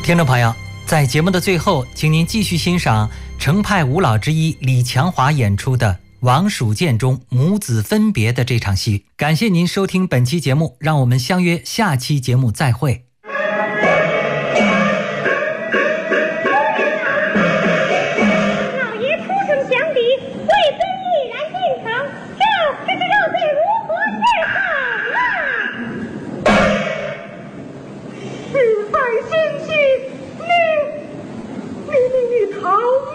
听众朋友，在节目的最后，请您继续欣赏程派五老之一李强华演出的《王蜀见中母子分别》的这场戏。感谢您收听本期节目，让我们相约下期节目再会。